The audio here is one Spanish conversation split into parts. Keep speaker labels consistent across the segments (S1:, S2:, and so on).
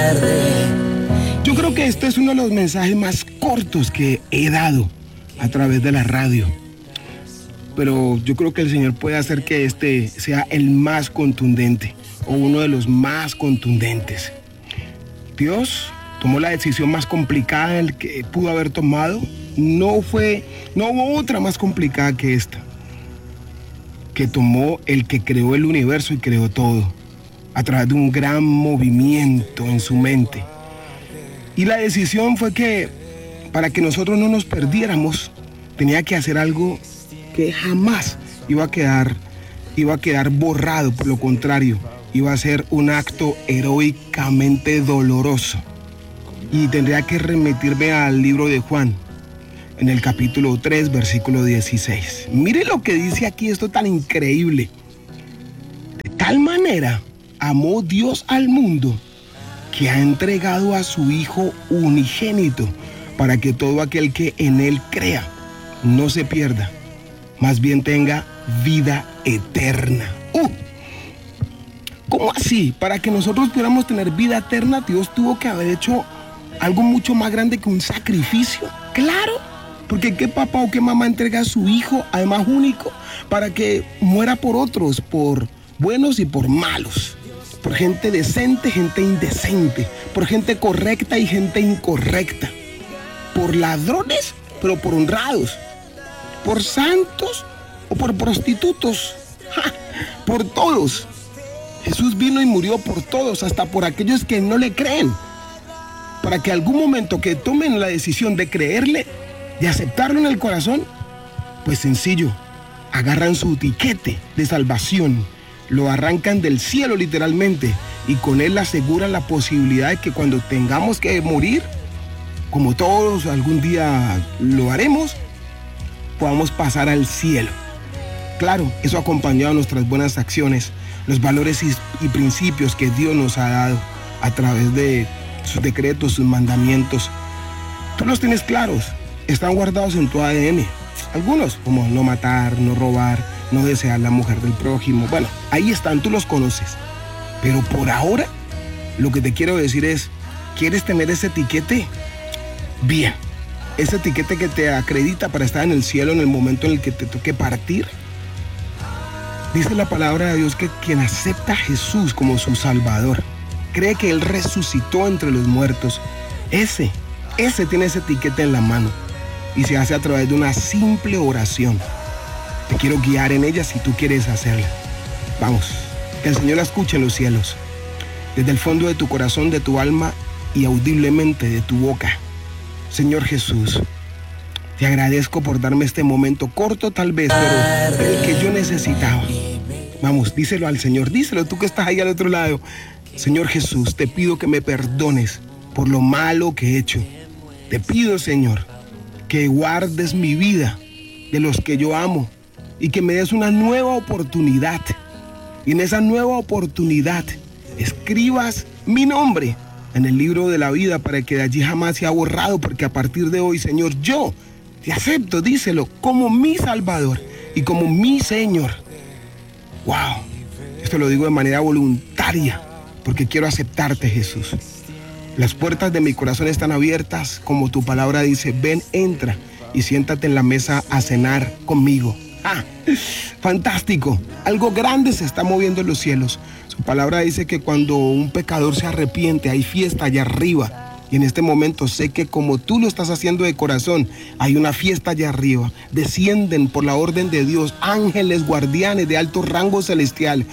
S1: Yo creo que este es uno de los mensajes más cortos que he dado a través de la radio. Pero yo creo que el Señor puede hacer que este sea el más contundente o uno de los más contundentes. Dios tomó la decisión más complicada el que pudo haber tomado. No hubo otra más complicada que esta, que tomó el que creó el universo y creó todo, a través de un gran movimiento en su mente. Y la decisión fue que para que nosotros no nos perdiéramos, tenía que hacer algo que jamás iba a quedar borrado. Por lo contrario, iba a ser un acto heroicamente doloroso. Y tendría que remitirme al libro de Juan, en el capítulo 3, versículo 16. Mire lo que dice aquí, esto tan increíble. De tal manera amó Dios al mundo, que ha entregado a su Hijo unigénito, para que todo aquel que en Él crea no se pierda, más bien tenga vida eterna. ¿Cómo así? Para que nosotros pudiéramos tener vida eterna, Dios tuvo que haber hecho algo mucho más grande que un sacrificio. Claro, porque ¿qué papá o qué mamá entrega a su hijo, además único, para que muera por otros, por buenos y por malos? Por gente decente, gente indecente, por gente correcta y gente incorrecta, por ladrones, pero por honrados, por santos o por prostitutos, por todos. Jesús vino y murió por todos, hasta por aquellos que no le creen, para que algún momento que tomen la decisión de creerle, de aceptarlo en el corazón, pues sencillo, agarran su tiquete de salvación, lo arrancan del cielo literalmente, y con él aseguran la posibilidad de que cuando tengamos que morir, como todos algún día lo haremos, podamos pasar al cielo. Claro, eso acompañado a nuestras buenas acciones, los valores y principios que Dios nos ha dado a través de sus decretos, sus mandamientos. Tú los tienes claros, están guardados en tu ADN. Algunos, como no matar, no robar, no desear la mujer del prójimo. Bueno, ahí están, tú los conoces. Pero por ahora, lo que te quiero decir es, ¿quieres tener ese etiquete? Bien, ese etiquete que te acredita para estar en el cielo en el momento en el que te toque partir. Dice la palabra de Dios que quien acepta a Jesús como su Salvador, cree que Él resucitó entre los muertos, ese tiene ese etiquete en la mano, y se hace a través de una simple oración. Te quiero guiar en ella si tú quieres hacerla. Vamos, que el Señor la escuche en los cielos, desde el fondo de tu corazón, de tu alma y audiblemente de tu boca. Señor Jesús, te agradezco por darme este momento corto tal vez, pero el que yo necesitaba. Vamos, díselo al Señor, díselo tú que estás ahí al otro lado. Señor Jesús, te pido que me perdones por lo malo que he hecho. Te pido, Señor, que guardes mi vida de los que yo amo y que me des una nueva oportunidad. Y en esa nueva oportunidad escribas mi nombre en el libro de la vida para que de allí jamás sea borrado, porque a partir de hoy, Señor, yo te acepto, díselo, como mi Salvador y como mi Señor. Wow, esto lo digo de manera voluntaria, porque quiero aceptarte, Jesús. Las puertas de mi corazón están abiertas, como tu palabra dice, ven, entra y siéntate en la mesa a cenar conmigo. Fantástico, algo grande se está moviendo en los cielos. Su palabra dice que cuando un pecador se arrepiente, hay fiesta allá arriba. Y en este momento sé que como tú lo estás haciendo de corazón, hay una fiesta allá arriba. Descienden por la orden de Dios ángeles guardianes de alto rango celestial.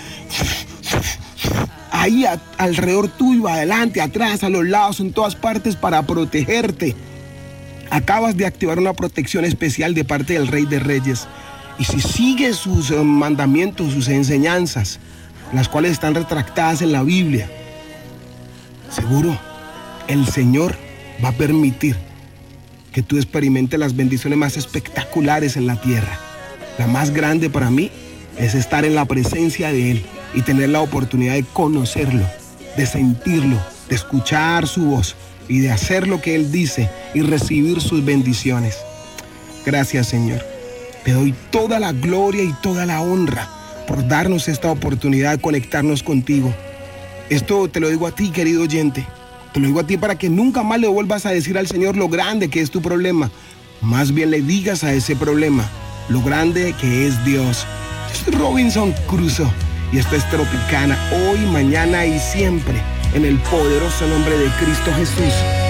S1: Ahí alrededor tuyo, adelante, atrás, a los lados, en todas partes para protegerte. Acabas de activar una protección especial de parte del Rey de Reyes. Y si sigues sus mandamientos, sus enseñanzas, las cuales están retractadas en la Biblia, seguro el Señor va a permitir que tú experimentes las bendiciones más espectaculares en la tierra. La más grande para mí es estar en la presencia de Él y tener la oportunidad de conocerlo, de sentirlo, de escuchar su voz y de hacer lo que Él dice y recibir sus bendiciones. Gracias, Señor. Te doy toda la gloria y toda la honra por darnos esta oportunidad de conectarnos contigo. Esto te lo digo a ti, querido oyente. Te lo digo a ti para que nunca más le vuelvas a decir al Señor lo grande que es tu problema. Más bien le digas a ese problema lo grande que es Dios. Yo soy Robinson Crusoe y esto es Tropicana, hoy, mañana y siempre, en el poderoso nombre de Cristo Jesús.